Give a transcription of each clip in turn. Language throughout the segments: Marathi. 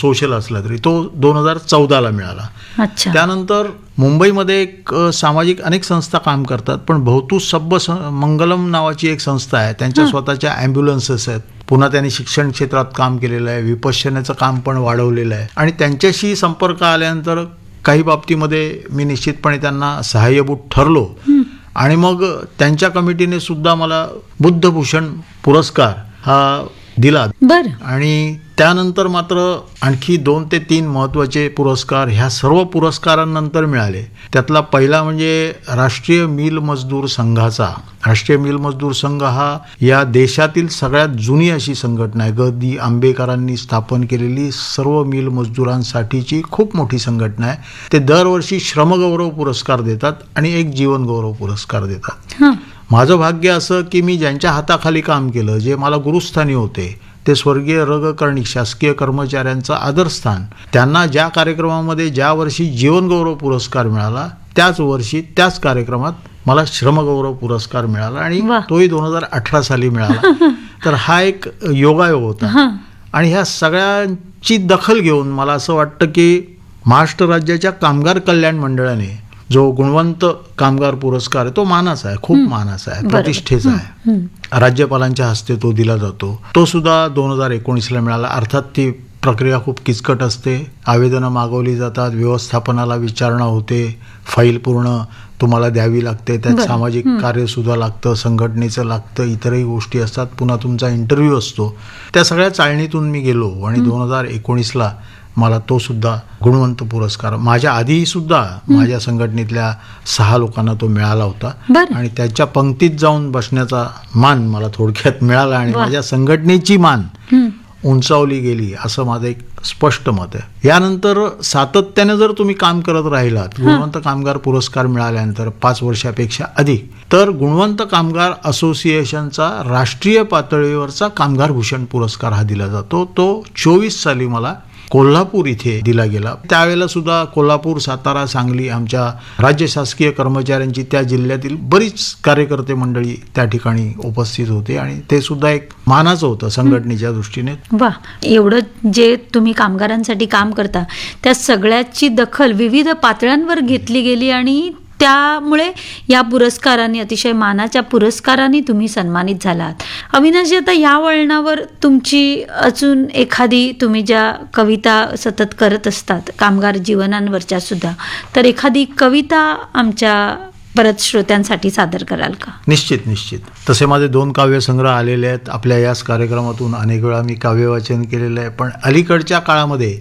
सोशल असला तरी, तो 2014ला मिळाला. अच्छा. त्यानंतर मुंबईमध्ये एक सामाजिक अनेक संस्था काम करतात, पण भवतू सब्ब मंगलम नावाची एक संस्था आहे, त्यांच्या स्वतःच्या ॲम्ब्युलन्सेस आहेत. पुन्हा त्यांनी शिक्षण क्षेत्रात काम केलेलं आहे, विपश्यनेचं काम पण वाढवलेलं आहे. आणि त्यांच्याशी संपर्क आल्यानंतर काही बाबतीमध्ये मी निश्चितपणे त्यांना सहाय्यभूत ठरलो. आणि मग त्यांच्या कमिटीने सुद्धा मला बुद्धभूषण पुरस्कार हा दिला. बर. आणि त्यानंतर मात्र आणखी 2 ते 3 महत्त्वाचे पुरस्कार ह्या सर्व पुरस्कारांनंतर मिळाले. त्यातला पहिला म्हणजे राष्ट्रीय मिल मजदूर संघाचा. राष्ट्रीय मिल मजदूर संघ हा या देशातील सगळ्यात जुनी अशी संघटना आहे. ग.दी. आंबेकरांनी स्थापन केलेली सर्व मिल मजदूरांसाठीची खूप मोठी संघटना आहे. ते दरवर्षी श्रमगौरव पुरस्कार देतात आणि एक जीवनगौरव पुरस्कार देतात. माझं भाग्य असं की मी ज्यांच्या हाताखाली काम केलं, जे मला गुरुस्थानी होते, ते स्वर्गीय र. ग. कर्णिक शासकीय कर्मचाऱ्यांचं आदरस्थान, त्यांना ज्या कार्यक्रमामध्ये ज्या वर्षी जीवनगौरव पुरस्कार मिळाला त्याच वर्षी त्याच कार्यक्रमात मला श्रमगौरव पुरस्कार मिळाला आणि तोही 2018 साली मिळाला. तर हा एक योगायोग होता. आणि ह्या सगळ्यांची दखल घेऊन मला असं वाटतं की महाराष्ट्र राज्याच्या कामगार कल्याण मंडळाने जो गुणवंत कामगार पुरस्कार आहे तो मानाचा आहे, खूप मानाचा आहे, प्रतिष्ठेचा आहे. राज्यपालांच्या हस्ते तो दिला जातो. तो सुद्धा 2019ला मिळाला. अर्थात ती प्रक्रिया खूप किचकट असते, आवेदनं मागवली जातात, व्यवस्थापनाला विचारणा होते, फाईल पूर्ण तुम्हाला द्यावी लागते, त्यात सामाजिक कार्य सुद्धा लागतं, संघटनेचं लागतं, इतरही गोष्टी असतात, पुन्हा तुमचा इंटरव्ह्यू असतो. त्या सगळ्या चाळणीतून मी गेलो आणि 2019ला मला तो सुद्धा गुणवंत पुरस्कार, माझ्या आधी सुद्धा माझ्या संघटनेतल्या 6 लोकांना तो मिळाला होता. आणि त्याच्या पंक्तीत जाऊन बसण्याचा मान मला थोडक्यात मिळाला आणि माझ्या संघटनेची मान उंचावली गेली, असं माझं एक स्पष्ट मत आहे. यानंतर सातत्याने जर तुम्ही काम करत राहिलात, गुणवंत कामगार पुरस्कार मिळाल्यानंतर 5 वर्षापेक्षा अधिक, तर गुणवंत कामगार असोसिएशनचा राष्ट्रीय पातळीवरचा कामगार भूषण पुरस्कार हा दिला जातो. तो 24 साली मला कोल्हापूर इथे दिला गेला. त्यावेळेला सुद्धा कोल्हापूर, सातारा, सांगली आमच्या राज्य शासकीय कर्मचाऱ्यांची त्या जिल्ह्यातील बरीच कार्यकर्ते मंडळी त्या ठिकाणी उपस्थित होते आणि ते सुद्धा एक मानाचं होतं संघटनेच्या दृष्टीने. वा, एवढं जे तुम्ही कामगारांसाठी काम करता त्या सगळ्याची दखल विविध पातळ्यांवर घेतली गेली आणि त्यामुळे या पुरस्काराने, अतिशय मानाच्या पुरस्काराने तुम्ही सन्मानित झालात. अविनाशजी, आता या वळणावर तुमची अजून एखादी, तुम्ही ज्या कविता सतत करत असतात कामगार जीवनांवरच्या सुद्धा, तर एखादी कविता आमच्या परत श्रोत्यांसाठी सादर कराल का? निश्चित. तसे माझे 2 काव्यसंग्रह आलेले आहेत. आपल्या याच कार्यक्रमातून अनेक वेळा मी काव्यवाचन केलेलं आहे. पण अलीकडच्या काळामध्ये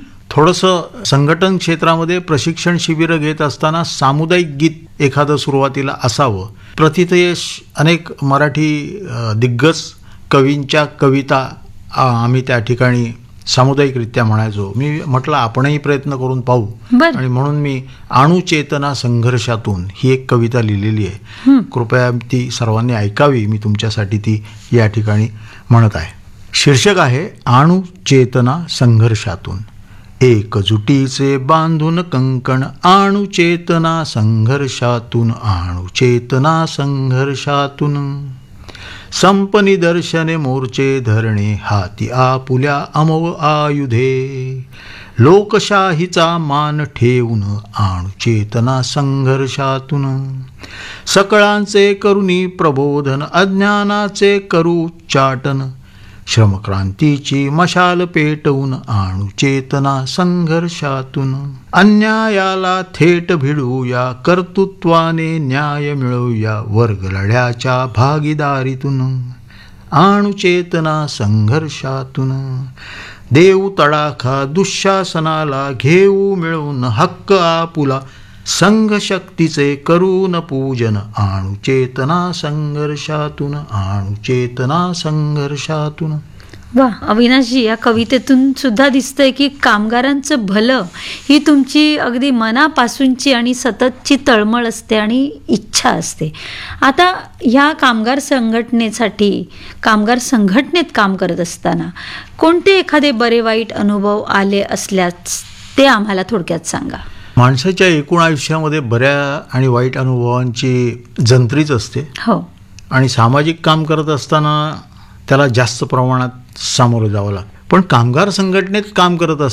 थोडंसं संघटन क्षेत्रामध्ये प्रशिक्षण शिबिरं घेत असताना सामुदायिक गीत एखादं सुरुवातीला असावं. प्रथितयश अनेक मराठी दिग्गज कवींच्या कविता आम्ही त्या ठिकाणी सामुदायिकरित्या म्हणायचो. मी म्हटलं आपणही प्रयत्न करून पाहू आणि म्हणून मी अणुचेतना संघर्षातून ही एक कविता लिहिलेली आहे. कृपया ती सर्वांनी ऐकावी. मी तुमच्यासाठी ती या ठिकाणी म्हणत आहे. शीर्षक आहे अणुचेतना संघर्षातून. एकजुटीचे बांधून कंकण अणुचेतना संघर्षातून, अणुचेतना संघर्षातून. संपनिदर्शने मोर्चे धरणे हाती आपुल्या अमोघ आयुधे, लोकशाहीचा मान ठेवून अणुचेतना संघर्षातून. सकळांचे करुणी प्रबोधन अज्ञानाचे करू उच्चाटन, श्रमक्रांतीची मशाल पेटवून अणुचेतना संघर्षातून. अन्यायाला थेट भिडूया, कर्तृत्वाने न्याय मिळवूया, वर्ग लढ्याच्या भागीदारीतून अणुचेतना संघर्षातून. देऊ तडाखा दुःशासनाला, घेऊ मिळवून हक्क आपुला, संघशक्तीचे करून पूजन अणुचेतना संघर्षातून, अणुचेतना संघर्षातून. वा, अविनाशजी, या कवितेतून सुद्धा दिसतंय की कामगारांचं भलं ही तुमची अगदी मनापासूनची आणि सततची तळमळ असते आणि इच्छा असते. आता ह्या कामगार संघटनेसाठी, कामगार संघटनेत काम करत असताना कोणते एखादे बरे वाईट अनुभव आले असल्यास ते आम्हाला थोडक्यात सांगा. माणसाच्या एकूण आयुष्यामध्ये बऱ्या आणि वाईट अनुभवांची जंत्रीच असते. हो. आणि सामाजिक काम करत असताना त्याला जास्त प्रमाणात सामोरं जावं लागतं. पण कामगार संघटनेत काम करत